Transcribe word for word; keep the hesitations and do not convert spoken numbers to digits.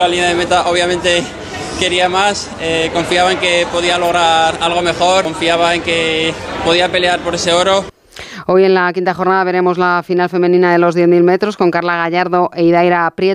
La línea de meta obviamente quería más, eh, confiaba en que podía lograr algo mejor, confiaba en que podía pelear por ese oro. Hoy en la quinta jornada veremos la final femenina de los diez mil metros con Carla Gallardo e Idaira Prieto.